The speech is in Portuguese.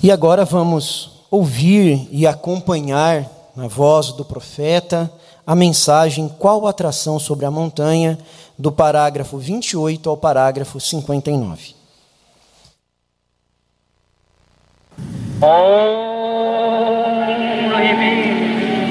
E agora vamos ouvir e acompanhar na voz do profeta a mensagem Qual atração sobre a montanha, do parágrafo 28 ao parágrafo 59.